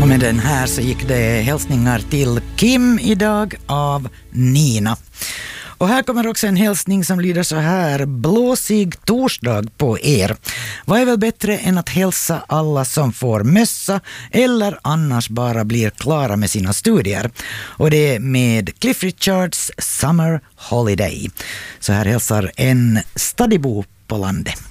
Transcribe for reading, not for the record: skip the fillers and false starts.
med den här så gick det hälsningar till Kim idag av Nina. Och här kommer också en hälsning som lyder så här: blåsig torsdag på er. Vad är väl bättre än att hälsa alla som får mössa eller annars bara blir klara med sina studier. Och det är med Cliff Richards Summer Holiday. Så här hälsar en stadibo på landet.